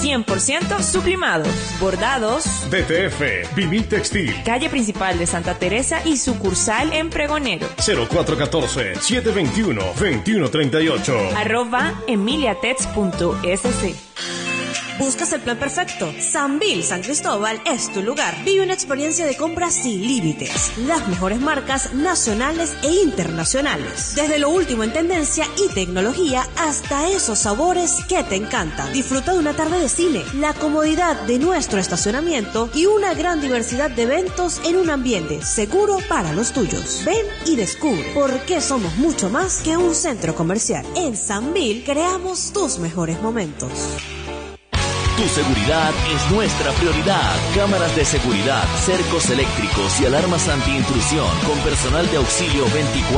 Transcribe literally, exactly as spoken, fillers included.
cien por ciento sublimados, bordados. D T F, Vinil Textil. Calle principal de Santa Teresa y sucursal en Pregonero. cero cuatro uno cuatro, siete dos uno, dos uno tres ocho. Arroba emiliatex punto s c. ¿Buscas el plan perfecto? Sambil San Cristóbal es tu lugar. Vive una experiencia de compra sin límites. Las mejores marcas nacionales e internacionales. Desde lo último en tendencia y tecnología hasta esos sabores que te encantan. Disfruta de una tarde de cine, la comodidad de nuestro estacionamiento y una gran diversidad de eventos en un ambiente seguro para los tuyos. Ven y descubre por qué somos mucho más que un centro comercial. En Sambil creamos tus mejores momentos. Tu seguridad es nuestra prioridad. Cámaras de seguridad, cercos eléctricos y alarmas antiintrusión con personal de auxilio veinticuatro